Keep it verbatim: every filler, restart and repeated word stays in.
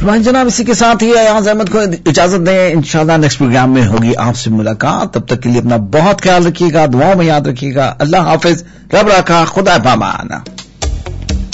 भाई जनाब, इसी के साथ ही अयाज अहमद को इजाजत दें। इंशाल्लाह नेक्स्ट प्रोग्राम में होगी आपसे मुलाकात। तब तक के लिए अपना बहुत ख्याल रखिएगा, दुआओं में याद रखिएगा। अल्लाह हाफिज, रब रखा, खुदा पामाना।